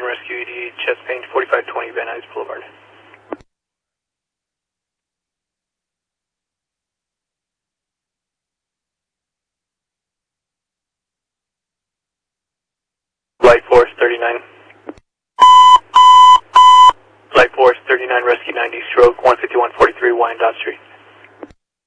Rescue ED, chest pain 4520 Van Nuys Boulevard. Flight Force 39. Flight Force 39, Rescue 90, stroke 15143, Wyandotte Street.